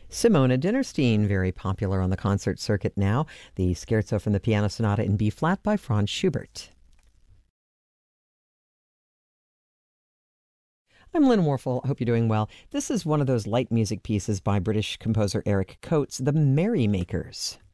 Simona Dinnerstein, very popular on the concert circuit now. The Scherzo from the Piano Sonata in B flat by Franz Schubert. I'm Lynn Warfel. I hope you're doing well. This is one of those light music pieces by British composer Eric Coates, The Merrymakers.